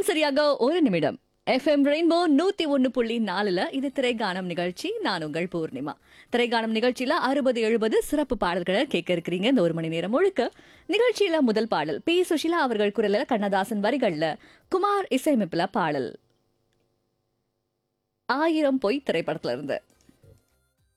சரியாக ஒரு நிமிடம். எஃப்எம் ரெயின்போ 101.4 இது திரைகானம் நிகழ்ச்சி. நான் உங்கள் பூர்ணிமா. திரைகானம் நிகழ்ச்சியில 60-70 சிறப்பு பாடல்களை கேட்க இருக்கிறீங்க இந்த ஒரு மணி நேரம் முழுக்க. நிகழ்ச்சியில முதல் பாடல் பி சுஷிலா அவர்கள் குரல்ல, கண்ணதாசன் வரிகள்ல, குமார் இசையமைப்புல பாடல் 1000 பொய் திரைப்படத்துல இருந்து.